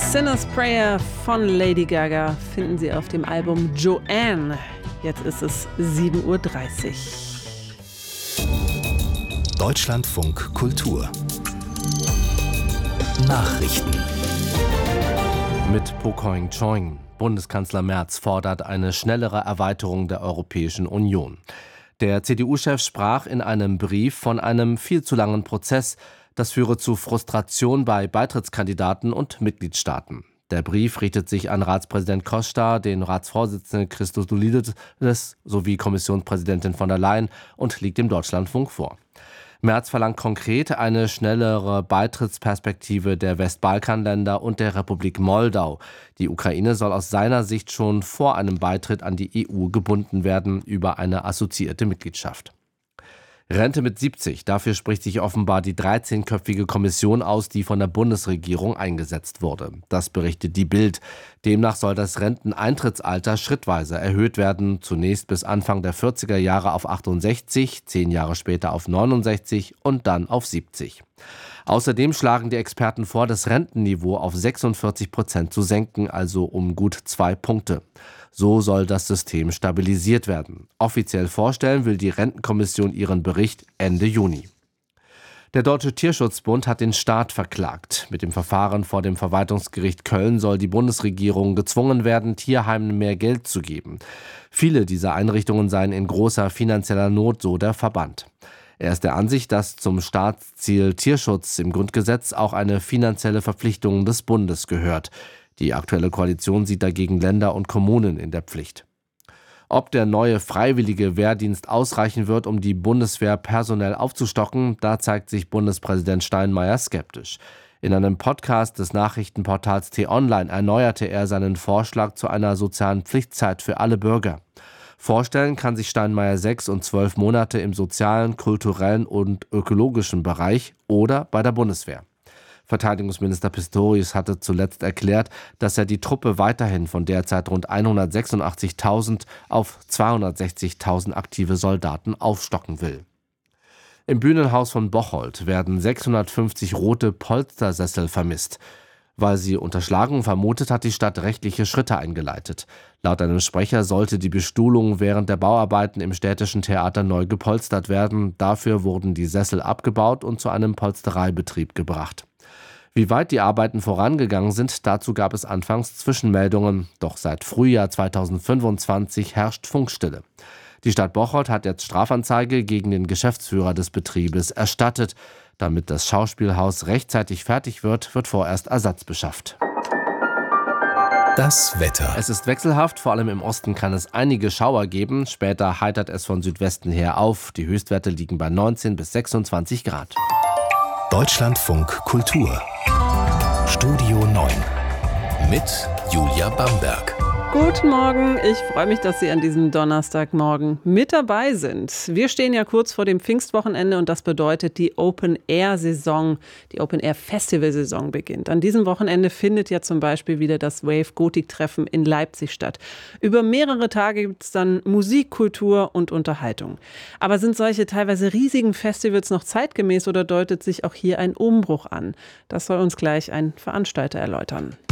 Sinner's Prayer von Lady Gaga finden Sie auf dem Album Joanne. Jetzt ist es 7:30 Uhr. Deutschlandfunk Kultur Nachrichten mit Po Choing. Bundeskanzler Merz fordert eine schnellere Erweiterung der Europäischen Union. Der CDU-Chef sprach in einem Brief von einem viel zu langen Prozess. Das führe zu Frustration bei Beitrittskandidaten und Mitgliedstaaten. Der Brief richtet sich an Ratspräsident Costa, den Ratsvorsitzenden Christodoulidis sowie Kommissionspräsidentin von der Leyen und liegt dem Deutschlandfunk vor. Merz verlangt konkret eine schnellere Beitrittsperspektive der Westbalkanländer und der Republik Moldau. Die Ukraine soll aus seiner Sicht schon vor einem Beitritt an die EU gebunden werden über eine assoziierte Mitgliedschaft. Rente mit 70, dafür spricht sich offenbar die 13-köpfige Kommission aus, die von der Bundesregierung eingesetzt wurde. Das berichtet die Bild. Demnach soll das Renteneintrittsalter schrittweise erhöht werden, zunächst bis Anfang der 40er Jahre auf 68, 10 Jahre später auf 69 und dann auf 70. Außerdem schlagen die Experten vor, das Rentenniveau auf 46% zu senken, also um gut 2 Punkte. So soll das System stabilisiert werden. Offiziell vorstellen will die Rentenkommission ihren Bericht Ende Juni. Der Deutsche Tierschutzbund hat den Staat verklagt. Mit dem Verfahren vor dem Verwaltungsgericht Köln soll die Bundesregierung gezwungen werden, Tierheimen mehr Geld zu geben. Viele dieser Einrichtungen seien in großer finanzieller Not, so der Verband. Er ist der Ansicht, dass zum Staatsziel Tierschutz im Grundgesetz auch eine finanzielle Verpflichtung des Bundes gehört. Die aktuelle Koalition sieht dagegen Länder und Kommunen in der Pflicht. Ob der neue freiwillige Wehrdienst ausreichen wird, um die Bundeswehr personell aufzustocken, da zeigt sich Bundespräsident Steinmeier skeptisch. In einem Podcast des Nachrichtenportals T-Online erneuerte er seinen Vorschlag zu einer sozialen Pflichtzeit für alle Bürger. Vorstellen kann sich Steinmeier 6 und 12 Monate im sozialen, kulturellen und ökologischen Bereich oder bei der Bundeswehr. Verteidigungsminister Pistorius hatte zuletzt erklärt, dass er die Truppe weiterhin von derzeit rund 186.000 auf 260.000 aktive Soldaten aufstocken will. Im Bühnenhaus von Bocholt werden 650 rote Polstersessel vermisst. Weil sie unterschlagen vermutet, hat die Stadt rechtliche Schritte eingeleitet. Laut einem Sprecher sollte die Bestuhlung während der Bauarbeiten im städtischen Theater neu gepolstert werden. Dafür wurden die Sessel abgebaut und zu einem Polstereibetrieb gebracht. Wie weit die Arbeiten vorangegangen sind, dazu gab es anfangs Zwischenmeldungen. Doch seit Frühjahr 2025 herrscht Funkstille. Die Stadt Bocholt hat jetzt Strafanzeige gegen den Geschäftsführer des Betriebes erstattet. Damit das Schauspielhaus rechtzeitig fertig wird, wird vorerst Ersatz beschafft. Das Wetter. Es ist wechselhaft, vor allem im Osten kann es einige Schauer geben. Später heitert es von Südwesten her auf. Die Höchstwerte liegen bei 19 bis 26 Grad. Deutschlandfunk Kultur Studio 9 mit Julia Bamberg. Guten Morgen, ich freue mich, dass Sie an diesem Donnerstagmorgen mit dabei sind. Wir stehen ja kurz vor dem Pfingstwochenende und das bedeutet, die Open-Air-Saison, die Open-Air-Festival-Saison beginnt. An diesem Wochenende findet ja zum Beispiel wieder das Wave-Gotik-Treffen in Leipzig statt. Über mehrere Tage gibt es dann Musik, Kultur und Unterhaltung. Aber sind solche teilweise riesigen Festivals noch zeitgemäß oder deutet sich auch hier ein Umbruch an? Das soll uns gleich ein Veranstalter erläutern.